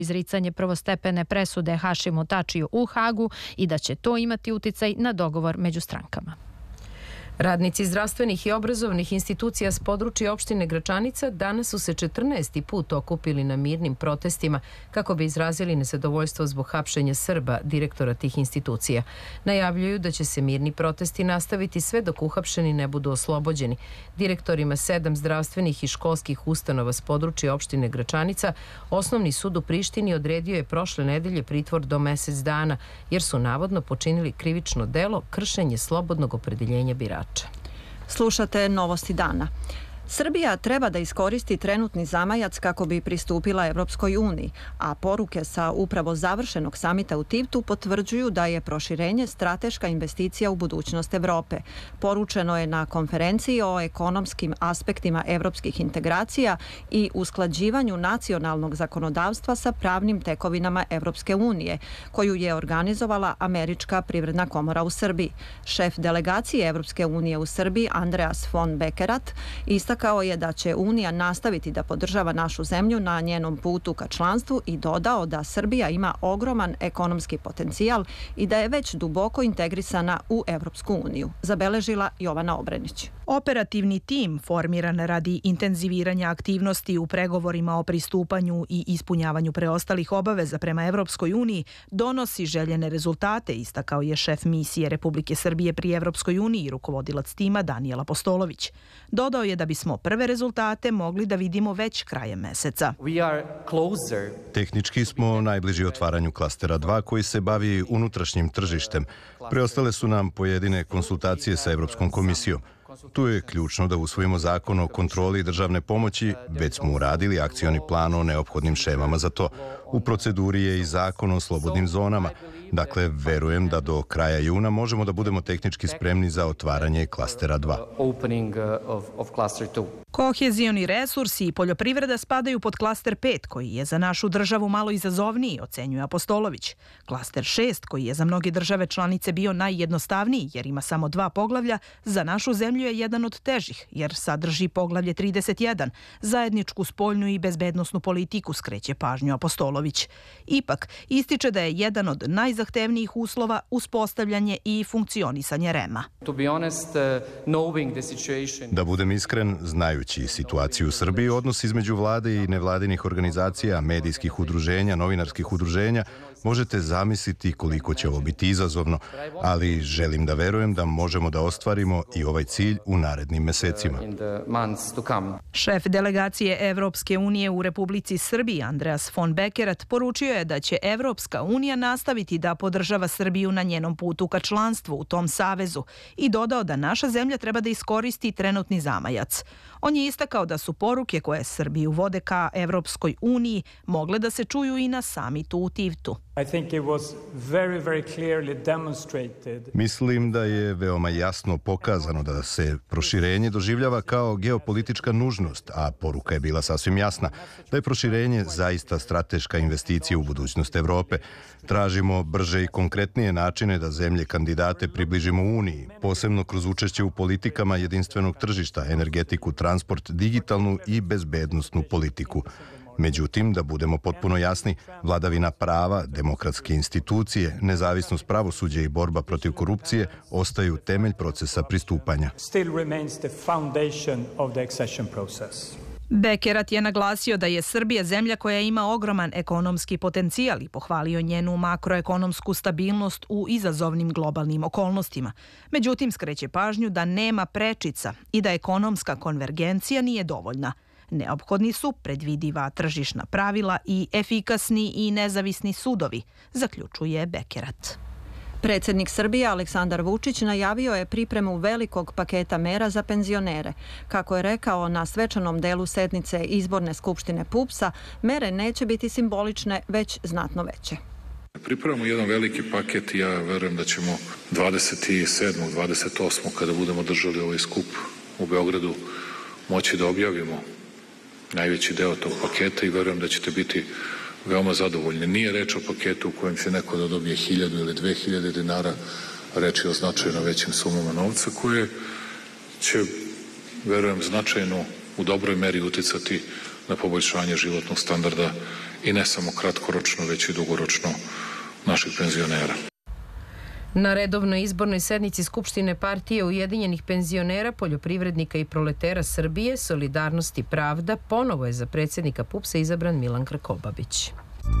izricanje prvostepene presude Hašimu Tačiju u Hagu i da će to imati uticaj na dogovor među strankama. Radnici zdravstvenih i obrazovnih institucija s područja opštine Gračanica danas su se 14. put okupili na mirnim protestima kako bi izrazili nezadovoljstvo zbog hapšenja Srba, direktora tih institucija. Najavljuju da će se mirni protesti nastaviti sve dok uhapšeni ne budu oslobođeni. Direktorima 7 zdravstvenih i školskih ustanova s područja opštine Gračanica Osnovni sud u Prištini odredio je prošle nedelje pritvor do mesec dana, jer su navodno počinili krivično delo kršenje slobodnog opredeljenja birača. Slušate Novosti dana. Srbija treba da iskoristi trenutni zamajac kako bi pristupila Evropskoj uniji, a poruke sa upravo završenog samita u Tivtu potvrđuju da je proširenje strateška investicija u budućnost Evrope. Poručeno je na konferenciji o ekonomskim aspektima evropskih integracija i usklađivanju nacionalnog zakonodavstva sa pravnim tekovinama Evropske unije, koju je organizovala Američka privredna komora u Srbiji. Šef delegacije Evropske unije u Srbiji, Andreas von Beckerat, istakao je da će Unija nastaviti da podržava našu zemlju na njenom putu ka članstvu i dodao da Srbija ima ogroman ekonomski potencijal i da je već duboko integrisana u Evropsku uniju, zabeležila Jovana Obrenić. Operativni tim formiran radi intenziviranja aktivnosti u pregovorima o pristupanju i ispunjavanju preostalih obaveza prema Evropskoj uniji donosi željene rezultate, istakao je šef misije Republike Srbije pri Evropskoj uniji i rukovodilac tima Danijel Apostolović. Dodao je da bismo prve rezultate mogli da vidimo već krajem meseca. Tehnički smo najbliži otvaranju klastera 2 koji se bavi unutrašnjim tržištem. Preostale su nam pojedine konsultacije sa Evropskom komisijom. Tu je ključno da usvojimo zakon o kontroli državne pomoći, već smo uradili akcioni plan o neophodnim šemama za to. U proceduri je i zakon o slobodnim zonama. Dakle, verujem da do kraja juna možemo da budemo tehnički spremni za otvaranje klastera 2. Kohezioni resursi i poljoprivreda spadaju pod klaster 5, koji je za našu državu malo izazovniji, ocenjuje Apostolović. Klaster 6, koji je za mnoge države članice bio najjednostavniji, jer ima samo 2 poglavlja, za našu zemlju je jedan od težih, jer sadrži poglavlje 31, zajedničku spoljnu i bezbednosnu politiku, skreće pažnju Apostolović. Ipak, ističe da je jedan od najzahtevnijih uslova uspostavljanje i funkcionisanje REM-a. Da budem iskren, znajući situaciju u Srbiji, odnos između vlade i nevladinih organizacija, medijskih udruženja, novinarskih udruženja, možete zamisliti koliko će ovo biti izazovno, ali želim da verujem da možemo da ostvarimo i ovaj cilj u narednim mesecima. Šef delegacije Evropske unije u Republici Srbiji, Andreas von Beckerat, poručio je da će Evropska unija nastaviti da podržava Srbiju na njenom putu ka članstvu u tom savezu i dodao da naša zemlja treba da iskoristi trenutni zamajac. On je istakao da su poruke koje Srbiju vode ka Evropskoj uniji mogle da se čuju i na samitu u Tivtu. Mislim da je veoma jasno pokazano da se proširenje doživljava kao geopolitička nužnost, a poruka je bila sasvim jasna da je proširenje zaista strateška investicija u budućnost Evrope. Tražimo brže i konkretnije načine da zemlje kandidate približimo Uniji, posebno kroz učešće u politikama jedinstvenog tržišta, energetiku, transport, digitalnu i bezbednosnu politiku. Međutim, da budemo potpuno jasni, vladavina prava, demokratske institucije, nezavisnost pravosuđa i borba protiv korupcije ostaju temelj procesa pristupanja. Beckerat je naglasio da je Srbija zemlja koja ima ogroman ekonomski potencijal i pohvalio njenu makroekonomsku stabilnost u izazovnim globalnim okolnostima. Međutim, skreće pažnju da nema prečica i da ekonomska konvergencija nije dovoljna. Neophodni su predvidiva tržišna pravila i efikasni i nezavisni sudovi, zaključuje Beckerat. Predsjednik Srbije Aleksandar Vučić najavio je pripremu velikog paketa mera za penzionere. Kako je rekao na svečanom delu sednice izborne skupštine PUPS-a, mere neće biti simbolične, već znatno veće. Pripremamo jedan veliki paket i ja verujem da ćemo 27. 28. kada budemo držali ovaj skup u Beogradu moći da objavimo najveći deo tog paketa i verujem da ćete biti veoma zadovoljni. Nije reč o paketu u kojem će neko da dobije 1000 ili 2000 dinara, reč je o značajno većim sumama novca koje će, verujem, značajno u dobroj meri uticati na poboljšanje životnog standarda i ne samo kratkoročno, već i dugoročno naših penzionera. Na redovnoj izbornoj sednici Skupštine partije Ujedinjenih penzionera, poljoprivrednika i proletera Srbije, Solidarnost i pravda, ponovo je za predsjednika PUPS-a izabran Milan Krkobabić.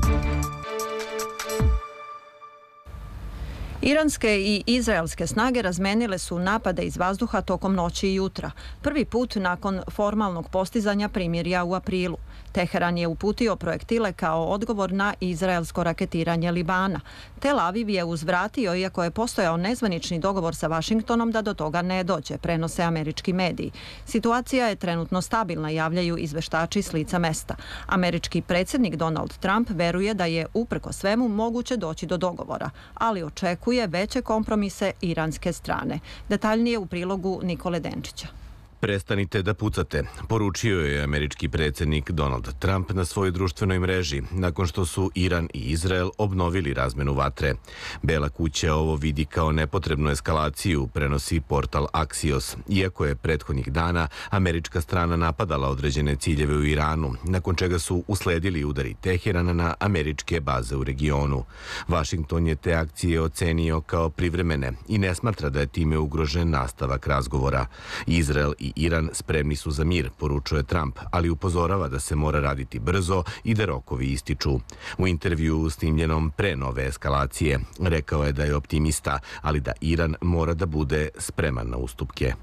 Iranske i izraelske snage razmenile su napade iz vazduha tokom noći i jutra. Prvi put nakon formalnog postizanja primirja u aprilu. Teheran je uputio projektile kao odgovor na izraelsko raketiranje Libana. Tel Aviv je uzvratio, iako je postojao nezvanični dogovor sa Vašingtonom da do toga ne dođe, prenose američki mediji. Situacija je trenutno stabilna, javljaju izveštači s lica mesta. Američki predsjednik Donald Trump veruje da je uprko svemu moguće doći do dogovora, ali očekuje veće kompromise iranske strane. Detaljnije u prilogu Nikole Denčića. Prestanite da pucate, poručio je američki predsjednik Donald Trump na svojoj društvenoj mreži, nakon što su Iran i Izrael obnovili razmenu vatre. Bela kuća ovo vidi kao nepotrebnu eskalaciju, prenosi portal Axios, iako je prethodnih dana američka strana napadala određene ciljeve u Iranu, nakon čega su usledili udari Teherana na američke baze u regionu. Vašington je te akcije ocenio kao privremene i ne smatra da je time ugrožen nastavak razgovora. Izrael i Iran spremni su za mir, poručuje Trump, ali upozorava da se mora raditi brzo i da rokovi ističu. U intervju snimljenom pre nove eskalacije rekao je da je optimista, ali da Iran mora da bude spreman na ustupke.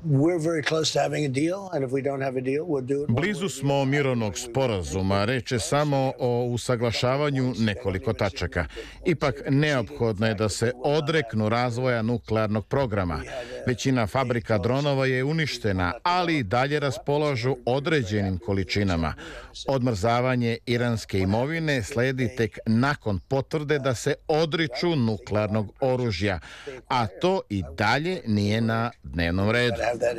Blizu smo mirovnog sporazuma, reč je samo o usaglašavanju nekoliko tačaka. Ipak neophodno je da se odreknu razvoja nuklearnog programa. Većina fabrika dronova je uništena, ali i dalje raspolažu određenim količinama. Odmrzavanje iranske imovine sledi tek nakon potvrde da se odriču nuklearnog oružja, a to i dalje nije na dnevnom redu.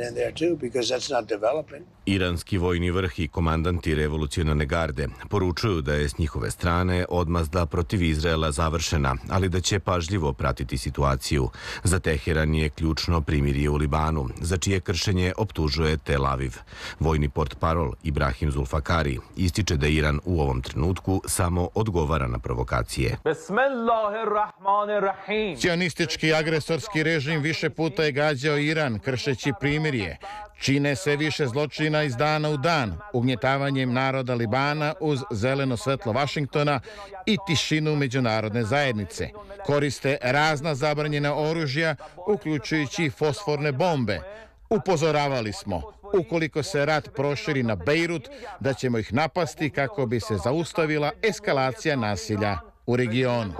Iranski vojni vrh i komandanti revolucionarne garde poručuju da je s njihove strane odmazda protiv Izraela završena, ali da će pažljivo pratiti situaciju. Za Teheran je ključno primirje u Libanu, za čije kršenje optužuje Tel Aviv. Vojni portparol Ibrahim Zulfakari ističe da Iran u ovom trenutku samo odgovara na provokacije. Sionistički agresorski režim više puta je gađao Iran kršeći primirje. Čine sve više zločina iz dana u dan, ugnjetavanjem naroda Libana uz zeleno svetlo Vašingtona i tišinu međunarodne zajednice. Koriste razna zabranjena oružja, uključujući fosforne bombe. Upozoravali smo, ukoliko se rat proširi na Bejrut, da ćemo ih napasti kako bi se zaustavila eskalacija nasilja u regionu.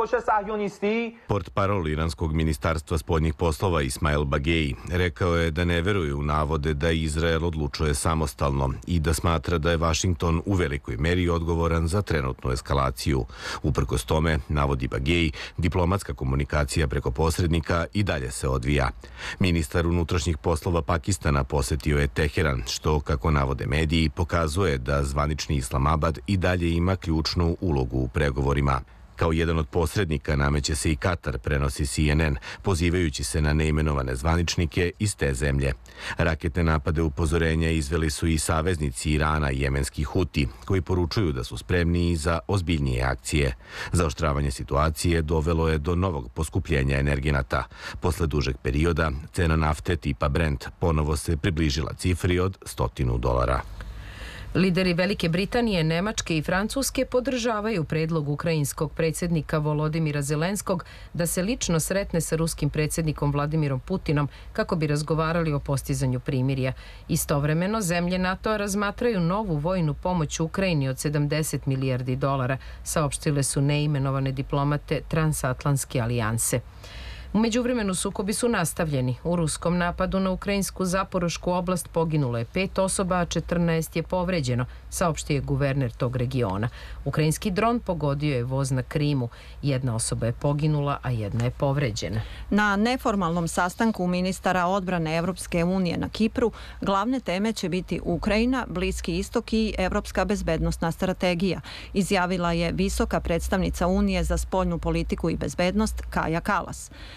Portparol iranskog ministarstva spoljnih poslova Ismail Bagei rekao je da ne veruje u navode da Izrael odlučuje samostalno i da smatra da je Vašington u velikoj meri odgovoran za trenutnu eskalaciju. Uprkos tome, navodi Bagei, diplomatska komunikacija preko posrednika i dalje se odvija. Ministar unutrašnjih poslova Pakistana posetio je Teheran, što, kako navode mediji, pokazuje da zvanični Islamabad i dalje ima ključnu ulogu u pregovorima. Kao jedan od posrednika nameće se i Katar, prenosi CNN, pozivajući se na neimenovane zvaničnike iz te zemlje. Raketne napade upozorenja izveli su i saveznici Irana i jemenski Huti, koji poručuju da su spremni i za ozbiljnije akcije. Zaoštravanje situacije dovelo je do novog poskupljenja energenata. Posle dužeg perioda, cena nafte tipa Brent ponovo se približila cifri od $100. Lideri Velike Britanije, Nemačke i Francuske podržavaju predlog ukrajinskog predsjednika Volodimira Zelenskog da se lično sretne sa ruskim predsjednikom Vladimirom Putinom kako bi razgovarali o postizanju primirja. Istovremeno, zemlje NATO-a razmatraju novu vojnu pomoć Ukrajini od $70 milijardi, saopštile su neimenovane diplomate Transatlantske alijanse. U međuvremenu sukobi su nastavljeni. U ruskom napadu na ukrajinsku Zaporošku oblast poginulo je 5 osoba, a 14 je povređeno, saopštio je guverner tog regiona. Ukrajinski dron pogodio je voz na Krimu. 1 osoba je poginula, a 1 je povređena. Na neformalnom sastanku ministara odbrane Evropske unije na Kipru glavne teme će biti Ukrajina, Bliski istok i Evropska bezbednosna strategija, izjavila je visoka predstavnica Unije za spoljnu politiku i bezbednost Kaja Kalas.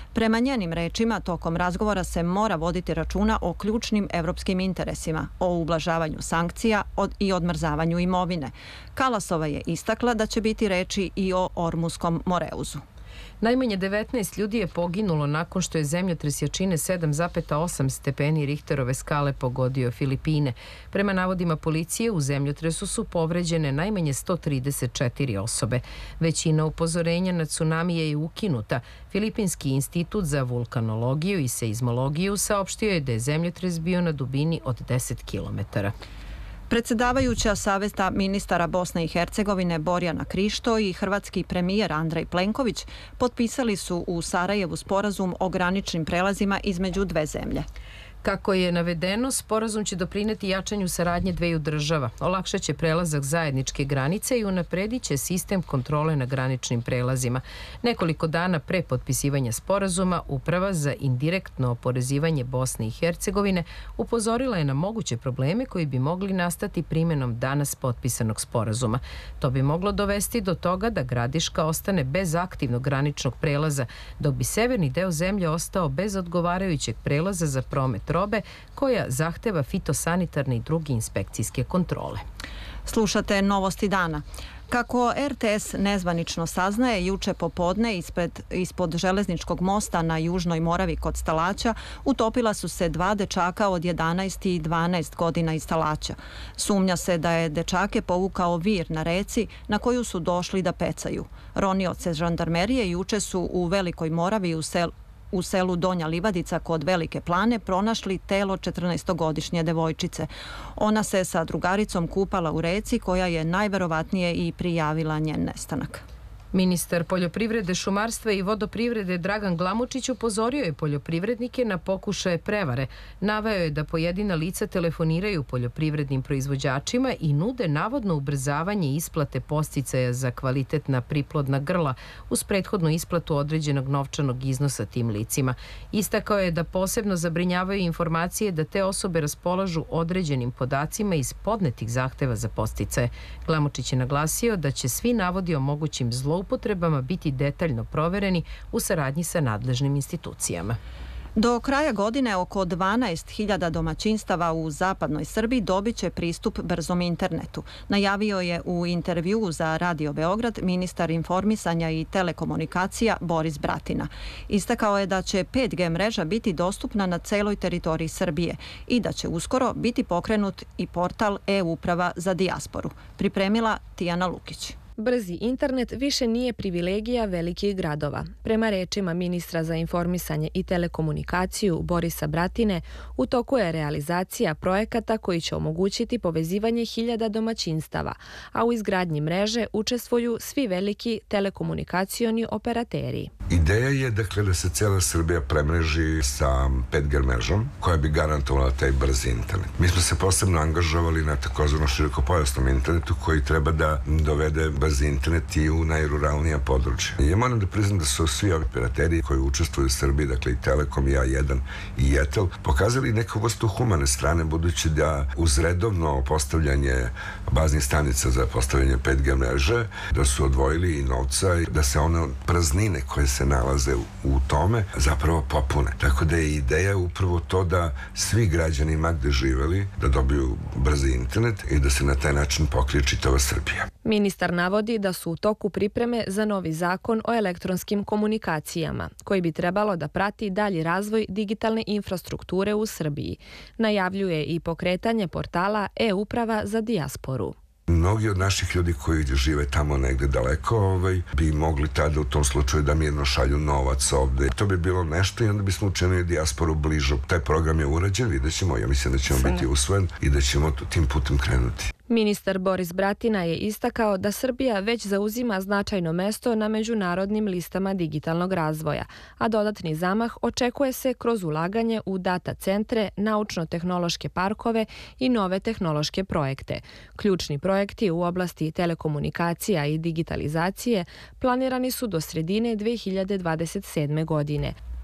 Prema njenim rečima, tokom razgovora se mora voditi računa o ključnim evropskim interesima, o ublažavanju sankcija i odmrzavanju imovine. Kalasova je istakla da će biti reči i o Ormuskom Moreuzu. Najmanje 19 ljudi je poginulo nakon što je zemljotres jačine 7,8 stepeni Richterove skale pogodio Filipine. Prema navodima policije, u zemljotresu su povređene najmanje 134 osobe. Većina upozorenja na tsunami je ukinuta. Filipinski institut za vulkanologiju i seizmologiju saopštio je da je zemljotres bio na dubini od 10 kilometara. Predsedavajuća Saveta ministara Bosne i Hercegovine Borjana Krišto i hrvatski premijer Andrej Plenković potpisali su u Sarajevu sporazum o graničnim prelazima između dve zemlje. Kako je navedeno, sporazum će doprineti jačanju saradnje dveju država, olakšaće prelazak zajedničke granice i unapredit će sistem kontrole na graničnim prelazima. Nekoliko dana pre potpisivanja sporazuma, Uprava za indirektno oporezivanje Bosne i Hercegovine upozorila je na moguće probleme koji bi mogli nastati primjenom danas potpisanog sporazuma. To bi moglo dovesti do toga da Gradiška ostane bez aktivnog graničnog prelaza, dok bi severni deo zemlje ostao bez odgovarajućeg prelaza za promet robe koja zahteva fitosanitarne i druge inspekcijske kontrole. Slušate Novosti dana. Kako RTS nezvanično saznaje, juče popodne ispod železničkog mosta na Južnoj Moravi kod Stalaća utopila su se dva dečaka od 11 i 12 godina iz Stalaća. Sumnja se da je dečake povukao vir na reci na koju su došli da pecaju. Ronioce žandarmerije juče su u Velikoj Moravi u selu Donja Livadica kod Velike Plane pronašli telo 14-godišnje devojčice. Ona se sa drugaricom kupala u reci koja je najverovatnije i prijavila njen nestanak. Ministar poljoprivrede, šumarstva i vodoprivrede Dragan Glamočić upozorio je poljoprivrednike na pokušaje prevare. Naveo je da pojedina lica telefoniraju poljoprivrednim proizvođačima i nude navodno ubrzavanje isplate podsticaja za kvalitetna priplodna grla uz prethodnu isplatu određenog novčanog iznosa tim licima. Istakao je da posebno zabrinjavaju informacije da te osobe raspolažu određenim podacima iz podnetih zahteva za podsticaje. Glamočić je naglasio da će svi navodi o mogućim zloupotrebama biti detaljno provereni u saradnji sa nadležnim institucijama. Do kraja godine oko 12.000 domaćinstava u zapadnoj Srbiji dobit će pristup brzom internetu. Najavio je u intervjuu za Radio Beograd ministar informisanja i telekomunikacija Boris Bratina. Istakao je da će 5G mreža biti dostupna na celoj teritoriji Srbije i da će uskoro biti pokrenut i portal e-uprava za dijasporu. Pripremila Tijana Lukić. Brzi internet više nije privilegija velikih gradova. Prema rečima ministra za informisanje i telekomunikaciju Borisa Bratine, u toku je realizacija projekata koji će omogućiti povezivanje 1000 domaćinstava, a u izgradnji mreže učestvuju svi veliki telekomunikacioni operateri. Ideja je dakle da se cijela Srbija premreži sa 5G mrežom koja bi garantovala taj brzi internet. Mi smo se posebno angažovali na takozvano širokopojasnom internetu koji treba da dovede brzi internet i u najruralnija područja. Ja moram da priznam da su svi ovi operateri koji učestvuju u Srbiji, dakle i Telekom, i A1 i Jetel, pokazali neku vrstu humane strane, budući da uz redovno postavljanje baznih stanica za postavljanje 5G mreže, da su odvojili i novca i da se one praznine koje se nalaze u tome zapravo popune. Tako da je ideja upravo to da svi građani ma gde živeli da dobiju brzi internet i da se na taj način pokrije čitava Srbija. Ministar navodi da su u toku pripreme za novi zakon o elektronskim komunikacijama, koji bi trebalo da prati dalji razvoj digitalne infrastrukture u Srbiji. Najavljuje i pokretanje portala e-uprava za dijasporu. Mnogi od naših ljudi koji žive tamo negde daleko bi mogli tada u tom slučaju da mirno šalju novac ovde. To bi bilo nešto i onda bismo učinili dijasporu bližu. Taj program je urađen, vidjet ćemo, ja mislim da ćemo biti usvojen i da ćemo tim putem krenuti. Ministar Boris Bratina je istakao da Srbija već zauzima značajno mesto na međunarodnim listama digitalnog razvoja, a dodatni zamah očekuje se kroz ulaganje u data centre, naučno-tehnološke parkove i nove tehnološke projekte. Ključni projekti u oblasti telekomunikacija i digitalizacije planirani su do sredine 2027. godine.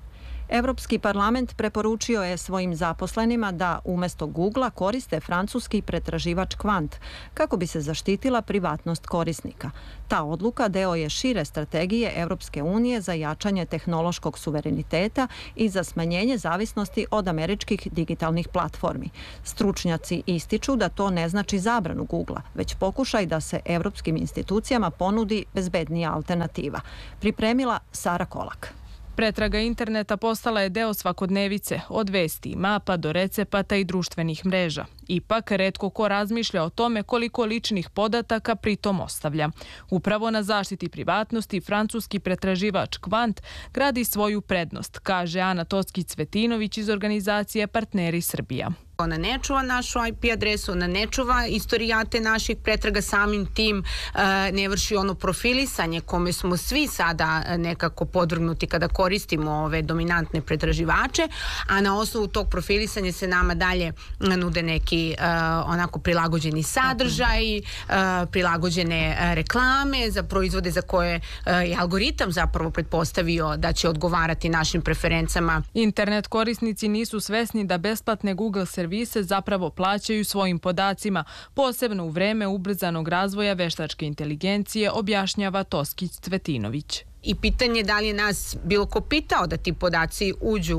Evropski parlament preporučio je svojim zaposlenima da umjesto Googlea koriste francuski pretraživač Qwant kako bi se zaštitila privatnost korisnika. Ta odluka deo je šire strategije Evropske unije za jačanje tehnološkog suvereniteta i za smanjenje zavisnosti od američkih digitalnih platformi. Stručnjaci ističu da to ne znači zabranu Googlea, već pokušaj da se evropskim institucijama ponudi bezbednija alternativa. Pripremila Sara Kolak. Pretraga interneta postala je deo svakodnevice, od vesti i mapa do recepata i društvenih mreža. Ipak, retko ko razmišlja o tome koliko ličnih podataka pritom ostavlja. Upravo na zaštiti privatnosti francuski pretraživač Qwant gradi svoju prednost, kaže Ana Toskić-Cvetinović iz organizacije Partneri Srbija. Ona ne čuva našu IP adresu, ona ne čuva istorijate naših pretraga, samim tim ne vrši ono profilisanje kome smo svi sada nekako podvrgnuti kada koristimo ove dominantne pretraživače, a na osnovu tog profilisanja se nama dalje nude neki onako prilagođeni sadržaj, prilagođene reklame za proizvode za koje je algoritam zapravo pretpostavio da će odgovarati našim preferencama. Internet korisnici nisu svesni da besplatne Google servise zapravo plaćaju svojim podacima, posebno u vreme ubrzanog razvoja veštačke inteligencije, objašnjava Toskić-Cvetinović. I pitanje da li je nas bilo ko pitao da ti podaci uđu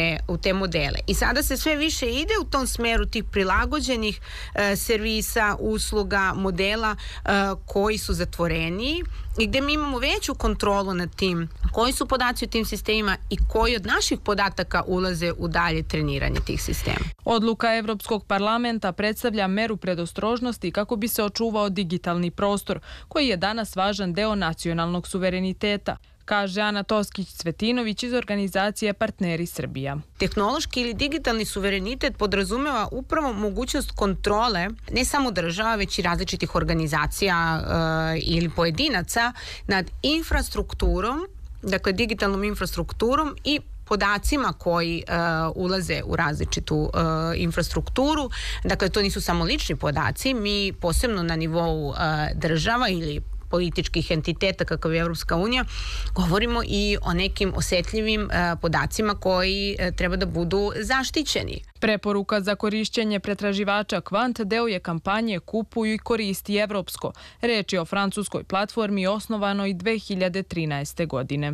u te modele. I sada se sve više ide u tom smeru tih prilagođenih servisa, usluga, modela koji su zatvoreniji i gde mi imamo veću kontrolu nad tim koji su podaci u tim sistemima i koji od naših podataka ulaze u dalje treniranje tih sistema. Odluka Evropskog parlamenta predstavlja meru predostrožnosti kako bi se očuvao digitalni prostor, koji je danas važan deo nacionalnog suvereniteta, kaže Ana Toskić-Cvetinović iz organizacije Partneri Srbija. Tehnološki ili digitalni suverenitet podrazumeva upravo mogućnost kontrole ne samo država, već i različitih organizacija ili pojedinaca nad infrastrukturom, dakle digitalnom infrastrukturom i podacima koji ulaze u različitu infrastrukturu. Dakle, to nisu samo lični podaci, mi posebno na nivou država ili političkih entiteta kakav je Evropska unija, govorimo i o nekim osetljivim podacima koji treba da budu zaštićeni. Preporuka za korišćenje pretraživača Qwant deo je kampanje Kupuj i koristi evropsko. Reč je o francuskoj platformi osnovanoj 2013. godine.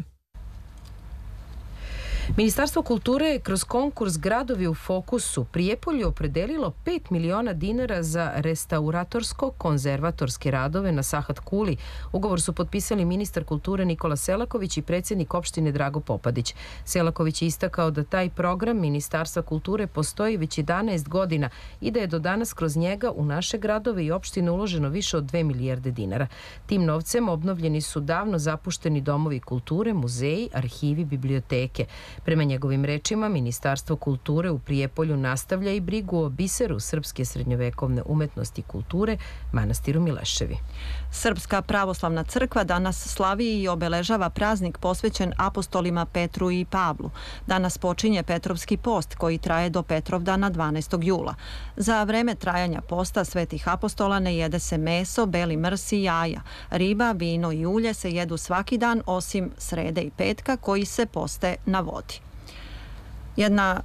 Ministarstvo kulture je kroz konkurs Gradovi u fokusu Prijepolju opredelilo 5 miliona dinara za restauratorsko-konzervatorske radove na Sahat Kuli. Ugovor su potpisali ministar kulture Nikola Selaković i predsjednik opštine Drago Popadić. Selaković je istakao da taj program Ministarstva kulture postoji već 11 godina i da je do danas kroz njega u naše gradove i opštine uloženo više od 2 milijarde dinara. Tim novcem obnovljeni su davno zapušteni domovi kulture, muzeji, arhivi, biblioteke. Prema njegovim rečima, Ministarstvo kulture u Prijepolju nastavlja i brigu o biseru srpske srednjovekovne umetnosti i kulture, manastiru Mileševi. Srpska pravoslavna crkva danas slavi i obeležava praznik posvećen apostolima Petru i Pavlu. Danas počinje Petrovski post koji traje do Petrovdana 12. jula. Za vreme trajanja posta svetih apostola ne jede se meso, beli mrs i jaja. Riba, vino i ulje se jedu svaki dan osim srede i petka koji se poste na vodi. Jedna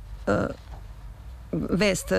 vest.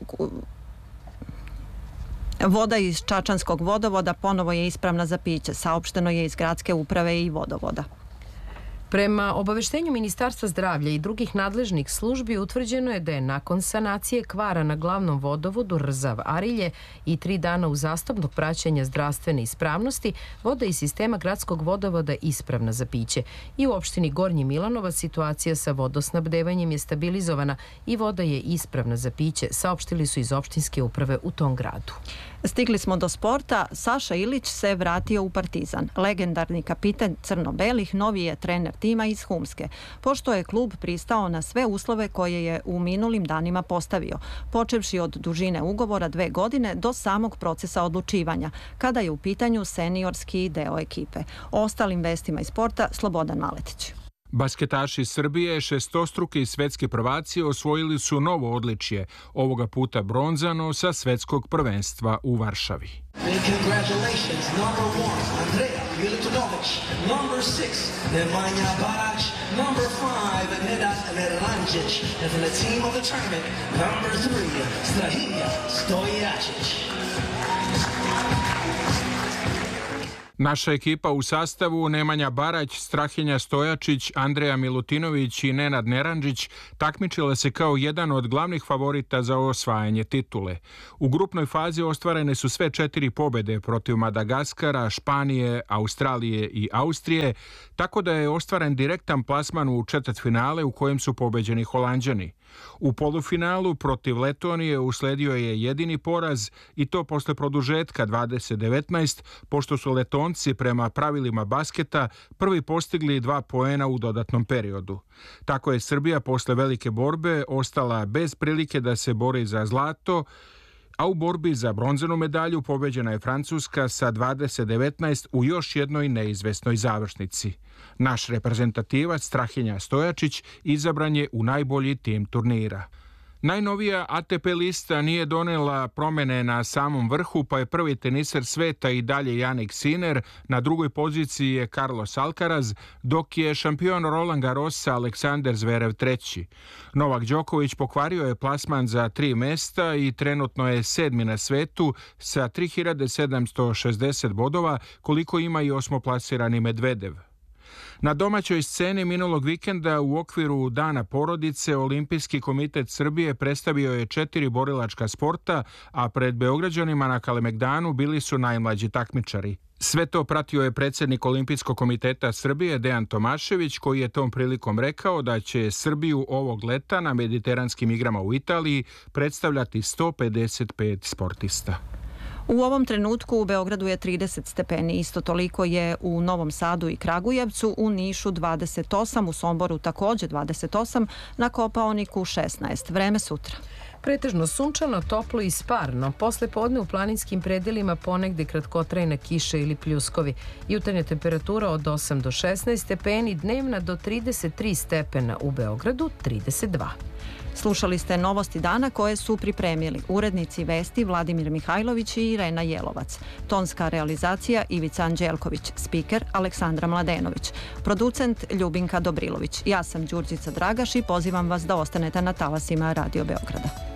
Voda iz Čačanskog vodovoda ponovo je ispravna za piće. Saopšteno je iz gradske uprave i vodovoda. Prema obaveštenju Ministarstva zdravlja i drugih nadležnih službi utvrđeno je da je nakon sanacije kvara na glavnom vodovodu Rzav-Arilje i 3 dana uzastopnog praćenja zdravstvene ispravnosti, voda iz sistema gradskog vodovoda ispravna za piće. I u opštini Gornji Milanovac situacija sa vodosnabdevanjem je stabilizovana i voda je ispravna za piće, saopštili su iz opštinske uprave u tom gradu. Stigli smo do sporta. Saša Ilić se vratio u Partizan. Legendarni kapitan crno-belih novi je trener tima iz Humske, pošto je klub pristao na sve uslove koje je u minulim danima postavio, počevši od dužine ugovora 2 godine do samog procesa odlučivanja, kada je u pitanju seniorski deo ekipe. O ostalim vestima iz sporta Slobodan Maletić. Basketaši Srbije, šestostruki svetski prvaci, osvojili su novo odličje, ovoga puta bronzano sa svetskog prvenstva u Varšavi. Congratulations, number 1, Andrea Milutinović, number 6, Nemanja Barać, number 5, Nenad Neranjić, and from the team of the tournament, number 3, Strahinja Stojačić. Naša ekipa u sastavu Nemanja Barać, Strahinja Stojačić, Andreja Milutinović i Nenad Neranjić takmičila se kao jedan od glavnih favorita za osvajanje titule. U grupnoj fazi ostvarene su sve 4 pobede protiv Madagaskara, Španije, Australije i Austrije, tako da je ostvaren direktan plasman u četvrtfinale u kojem su pobeđeni Holanđani. U polufinalu protiv Letonije usledio je jedini poraz i to posle produžetka 2019, pošto su Letonci prema pravilima basketa prvi postigli 2 poena u dodatnom periodu. Tako je Srbija posle velike borbe ostala bez prilike da se bori za zlato, a u borbi za bronzanu medalju pobeđena je Francuska sa 2019 u još jednoj neizvesnoj završnici. Naš reprezentativac Strahinja Stojačić izabran je u najbolji tim turnira. Najnovija ATP lista nije donela promene na samom vrhu, pa je prvi teniser sveta i dalje Jannik Sinner, na drugoj poziciji je Carlos Alcaraz, dok je šampion Roland Garrosa Aleksander Zverev treći. Novak Đoković pokvario je plasman za 3 mesta i trenutno je 7. na svetu sa 3760 bodova, koliko ima i 8. plasirani Medvedev. Na domaćoj sceni minulog vikenda u okviru Dana porodice Olimpijski komitet Srbije predstavio je 4 borilačka sporta, a pred Beograđanima na Kalemegdanu bili su najmlađi takmičari. Sve to pratio je predsjednik Olimpijskog komiteta Srbije Dejan Tomašević, koji je tom prilikom rekao da će Srbiju ovog leta na Mediteranskim igrama u Italiji predstavljati 155 sportista. U ovom trenutku u Beogradu je 30 stepeni, isto toliko je u Novom Sadu i Kragujevcu, u Nišu 28, u Somboru također 28, na Kopaoniku 16. Vreme sutra. Pretežno sunčano, toplo i sparno. Posle podne u planinskim predelima ponegde kratkotrajna kiša ili pljuskovi. Jutarnja temperatura od 8 do 16 stepeni, dnevna do 33 stepena u Beogradu, 32. Slušali ste novosti dana koje su pripremili urednici vesti Vladimir Mihajlović i Irena Jelovac. Tonska realizacija Ivica Anđelković, spiker Aleksandra Mladenović, producent Ljubinka Dobrilović. Ja sam Đurđica Dragaš i pozivam vas da ostanete na talasima Radio Beograda.